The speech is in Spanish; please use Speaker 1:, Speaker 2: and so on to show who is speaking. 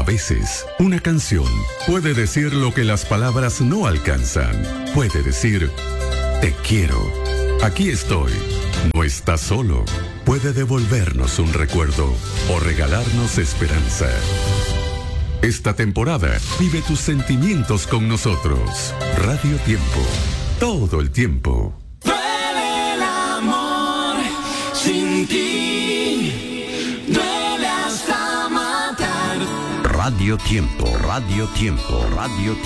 Speaker 1: A veces, una canción puede decir lo que las palabras no alcanzan. Puede decir, te quiero, aquí estoy, no estás solo. Puede devolvernos un recuerdo o regalarnos esperanza. Esta temporada, vive tus sentimientos con nosotros. Radio Tiempo, todo el tiempo.
Speaker 2: Duele el amor sin ti, duele hasta matar.
Speaker 3: Radio Tiempo, Radio Tiempo, Radio Tiempo.